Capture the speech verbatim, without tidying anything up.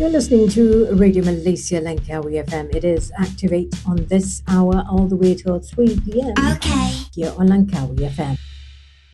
You're listening to Radio Malaysia Langkawi F M. It is Activate on this hour all the way till three p.m. Okay. Here on Langkawi F M.